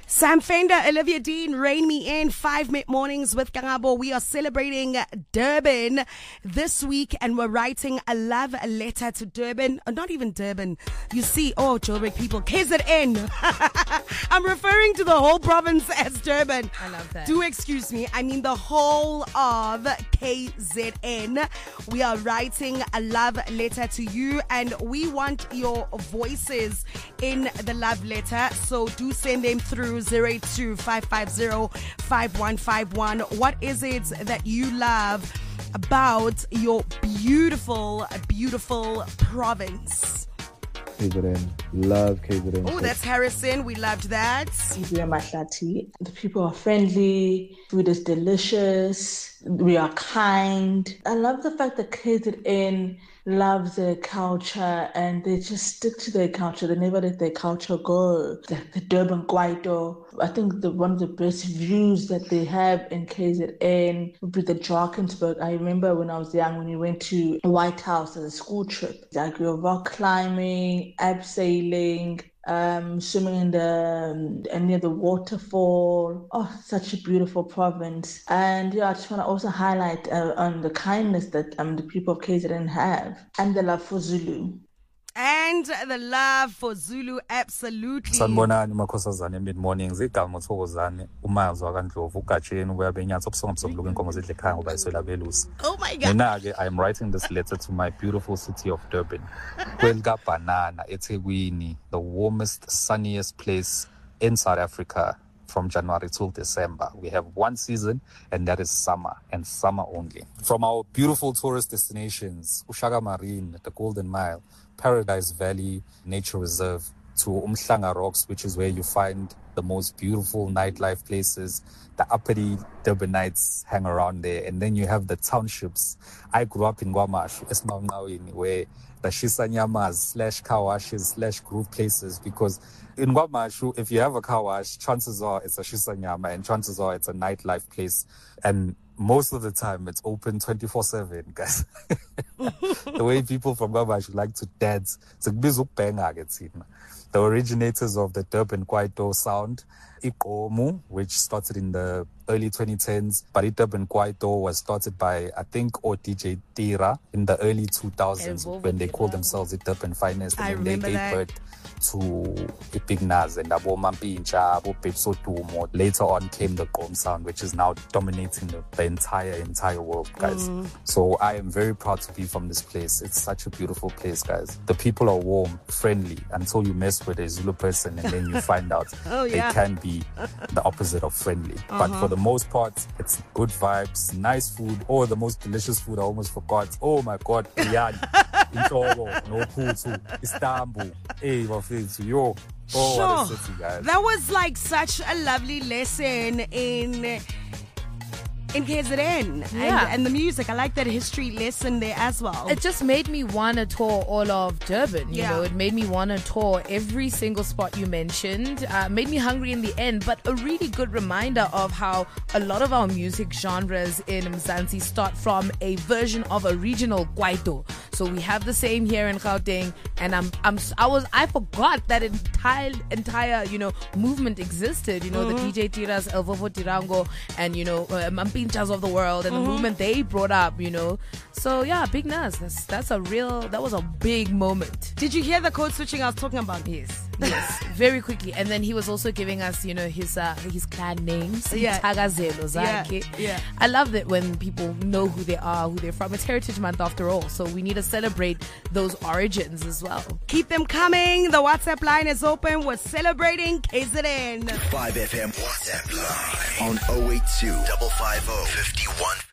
Sam Fender, Olivia Dean, Rain Me In, 5 Mid-Mornings with Kangabo. We are celebrating Durban this week and we're writing a love letter to Durban. Not even Durban. You see, Joburg people, KZN. I'm referring to the whole province as Durban. I love that. Do excuse me. I mean the whole of KZN. We are writing a love letter to you and we want your voices in the love letter. So do send them through 082-550-5151. What is it that you love about your beautiful, beautiful province? KZN. Love KZN. Oh, that's Harrison. We loved that. The people are friendly. Food is delicious. We are kind. I love the fact that KZN loves their culture and they just stick to their culture. They never let their culture go. The Durban Kwaito. I think one of the best views that they have in KZN would be the Drakensberg. I remember when I was young, when we went to the White House as a school trip, like we were rock climbing, abseiling, swimming in near the waterfall. Oh, such a beautiful province. And I just want to also highlight on the kindness that the people of KZN have and the love for Zulu. And the love for Zulu, absolutely. Sanibonani makhosazana mid-mornings igama uthokozane uMazi waKaNdlovu uGatsheni uyabenyatha obusuku ngobusuku inkomo zidle ekhaya ngoba iswela belusi. Oh my God. Mina-ke I am writing this letter to my beautiful city of Durban. KwelikaBhanana eThekwini, the warmest, sunniest place in South Africa from January till December. We have one season and that is summer and summer only. From our beautiful tourist destinations, Ushaka Marine, the Golden Mile, Paradise Valley Nature Reserve, to Umhlanga Rocks, which is where you find the most beautiful nightlife places. The uppity Durbanites hang around there. And then you have the townships. I grew up in KwaMashu, Esmawini, where the Shisanyamas / car washes / groove places, because in KwaMashu, if you have a car wash, chances are it's a Shisanyama and chances are it's a nightlife place. And most of the time it's open 24/7, guys. The way people from KwaMashu like to dance. The originators of the Durban Kwaito sound, Ikomu, which started in the early 2010s, but Durban Kwaito was started by, I think, DJ Tira in the early 2000s when they called themselves the Durban Finest. And then they gave birth to Big Naz and Abo Mampincha, Abo Pepso Tumo. Later on came the Gqom sound, which is now dominating the entire world, guys. So I am very proud to be from this place. It's such a beautiful place, guys. The people are warm, friendly, until you mess with a Zulu person and then you find out they can be the opposite of friendly. But for the most part, it's good vibes, nice food. Oh, the most delicious food I almost forgot. Oh my God, biryani, Intobo, no Putu, Istanbul. Hey, yo. Oh, sure. What a city, guys. That was like such a lovely lesson in KZN and the music. I like that history lesson there as well. It just made me want to tour all of Durban, you know. It made me want to tour every single spot you mentioned. Made me hungry in the end, but a really good reminder of how a lot of our music genres in Mzansi start from a version of a regional Kwaito. So we have the same here in Gauteng, and I forgot that entire movement existed. The DJ Tiras, El Vovo Tirango, and Mampinchas of the world, and the movement they brought up. So yeah, Big Nas. That was a big moment. Did you hear the code switching I was talking about? Yes, very quickly. And then he was also giving us, his clan names. Yeah. I love that when people know who they are, who they're from. It's Heritage Month after all, so we need to celebrate those origins as well. Keep them coming. The WhatsApp line is open. We're celebrating KZN. 5FM WhatsApp line on 082 550 51